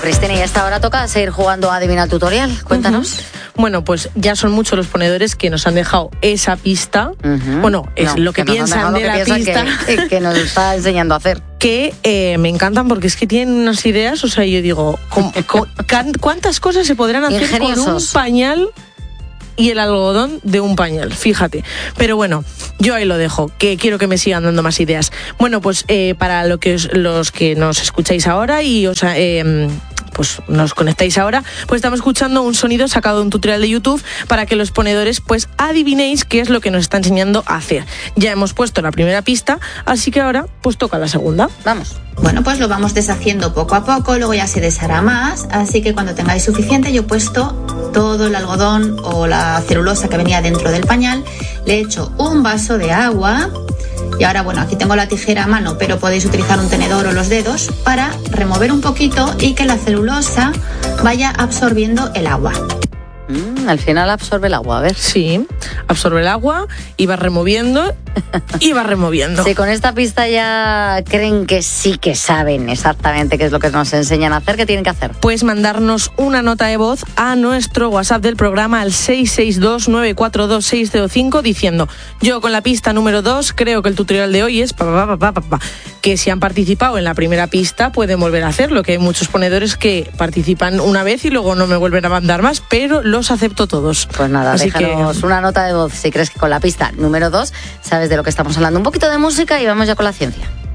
Cristina, y hasta ahora toca seguir jugando a Adivina Tutorial. Cuéntanos. Bueno, pues ya son muchos los ponedores que nos han dejado esa pista. Bueno, es lo que piensan de la pista. Que nos está enseñando a hacer. Que me encantan porque es que tienen unas ideas, o sea, yo digo, ¿cuántas cosas se podrán hacer con un pañal y el algodón de un pañal? Fíjate. Pero bueno, yo ahí lo dejo, que quiero que me sigan dando más ideas. Bueno, pues para los que nos escucháis ahora y pues nos conectáis ahora, pues estamos escuchando un sonido sacado de un tutorial de YouTube para que los ponedores pues adivinéis qué es lo que nos está enseñando a hacer. Ya hemos puesto la primera pista, así que ahora pues toca la segunda. Vamos. Bueno, pues lo vamos deshaciendo poco a poco, luego ya se deshará más, así que cuando tengáis suficiente, yo he puesto todo el algodón o la celulosa que venía dentro del pañal, le he hecho un vaso de agua. Y ahora, bueno, aquí tengo la tijera a mano, pero podéis utilizar un tenedor o los dedos para remover un poquito y que la celulosa vaya absorbiendo el agua. Al final absorbe el agua, a ver. Sí, absorbe el agua y va removiendo y va removiendo. Sí, con esta pista ya creen que sí que saben exactamente qué es lo que nos enseñan a hacer. ¿Qué tienen que hacer? Pues mandarnos una nota de voz a nuestro WhatsApp del programa al 662-942-605 diciendo: yo con la pista número 2 creo que el tutorial de hoy es que si han participado en la primera pista pueden volver a hacerlo, que hay muchos ponedores que participan una vez y luego no me vuelven a mandar más, pero los acepto todos. Pues nada, déjanos una nota de voz si crees que con la pista número 2 sabes de lo que estamos hablando. Un poquito de música y vamos ya con la ciencia.